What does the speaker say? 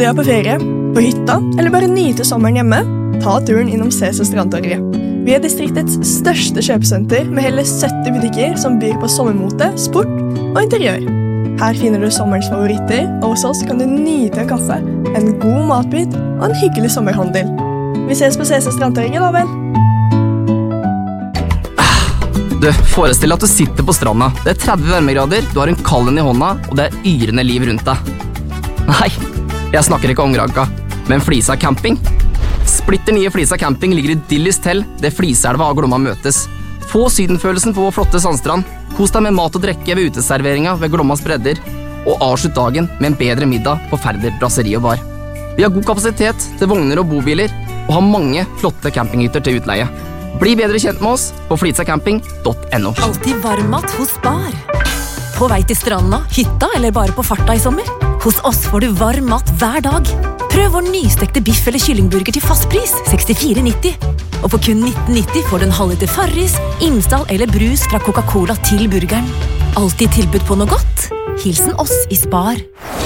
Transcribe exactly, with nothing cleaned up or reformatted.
du er på ferie, på hytta, eller bare nyte sommeren hjemme, ta turen innom C C Strandtorget. Vi er distriktets største kjøpesenter med hele sytti butikker som byr på sommermote, sport og interiør. Her finner du sommerens favoritter, og hos oss kan du nyte en kaffe, en god matbit og en hyggelig sommerhandel. Vi ses på C C Strandtorget da vel. Du, forestill at du sitter på stranda. Det er tretti varmegrader, du har en kallen i hånda, og det er yrende liv rundt deg. Nei, jeg snakker ikke om Granka, men Flisa camping. Splitter nye Flisa camping ligger idyllisk til, det Fliselva og Glomma møtes. Få sydenfølelsen på vår flotte sandstrand. Kos deg med mat og drikke ved uteserveringa ved Glommas bredder, og avslutt dagen med en bedre middag på Færder Brasseri og Bar. Vi har god kapasitet til vogner og bobiler, og har mange flotte campinghytter til utleie. Bli bedre kjent med oss på flitsacamping punktum no. Alltid varmmat hos Bar. På vei til stranda, hytta eller bare på farta i sommer? Hos oss får du varm mat hver dag. Prøv vår nystekte biff eller kyllingburger til fast pris, sekstifire nitti. Og for kun nitten nitti får du en halvliter Farris, innstall eller brus fra Coca-Cola til burgeren. Alltid tilbud på noe godt. Hilsen oss i Spar.